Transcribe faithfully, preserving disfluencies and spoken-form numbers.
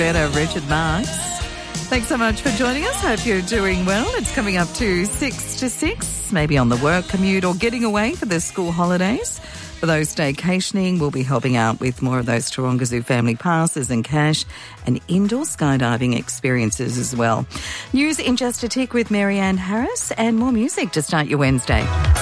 Richard Marks. Thanks so much for joining us. Hope you're doing well. It's coming up to six to six, maybe on the work commute or getting away for the school holidays. For those staycationing, we'll be helping out with more of those Taronga Zoo family passes and cash and indoor skydiving experiences as well. News in just a tick with Marianne Harris and more music to start your Wednesday.